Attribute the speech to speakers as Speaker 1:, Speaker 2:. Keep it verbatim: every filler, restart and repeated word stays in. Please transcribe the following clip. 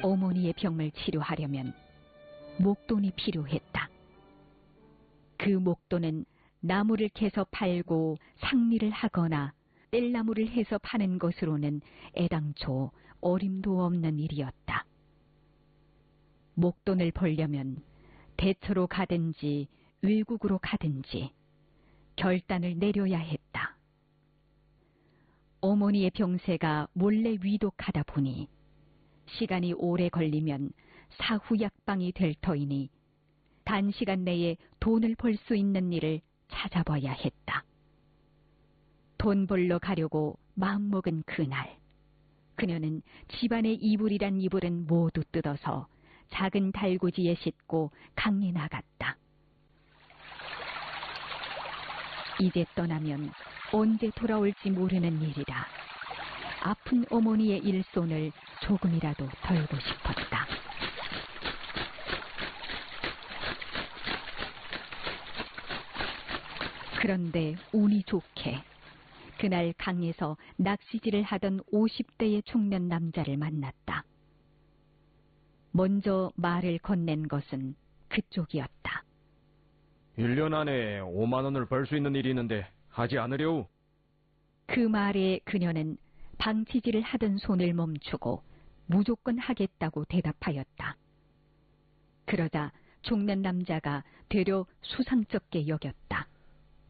Speaker 1: 어머니의 병을 치료하려면 목돈이 필요했다. 그 목돈은 나무를 캐서 팔고 상리를 하거나 뗄나무를 해서 파는 것으로는 애당초 어림도 없는 일이었다. 목돈을 벌려면 대처로 가든지 외국으로 가든지 결단을 내려야 했다. 어머니의 병세가 몰래 위독하다 보니 시간이 오래 걸리면 사후약방이 될 터이니 단시간 내에 돈을 벌 수 있는 일을 찾아봐야 했다. 돈 벌러 가려고 마음먹은 그날, 그녀는 집안의 이불이란 이불은 모두 뜯어서 작은 달구지에 싣고 강에 나갔다. 이제 떠나면 언제 돌아올지 모르는 일이라 아픈 어머니의 일손을 조금이라도 덜고 싶었다. 그런데 운이 좋게 그날 강에서 낚시질을 하던 오십 대의 중년 남자를 만났다. 먼저 말을 건넨 것은 그쪽이었다.
Speaker 2: 일 년 안에 오만 원을 벌 수 있는 일이 있는데 하지 않으려우?
Speaker 1: 그 말에 그녀는 방치질을 하던 손을 멈추고 무조건 하겠다고 대답하였다. 그러자 중년 남자가 되려 수상쩍게 여겼다.